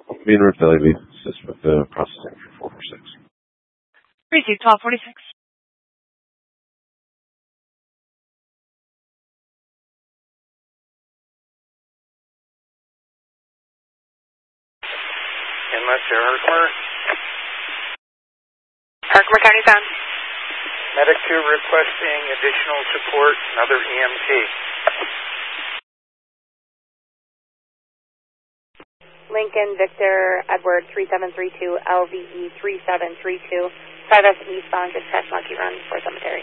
Main Road Valley Leaf assist with the processing for 446. Received 1246. Inlet to Herkimer. Herkimer County found. Medic 2 requesting additional support, another EMT. Lincoln, Victor, Edward 3732, LVE 3732, 5S eastbound, dispatch Monkey Run for cemetery.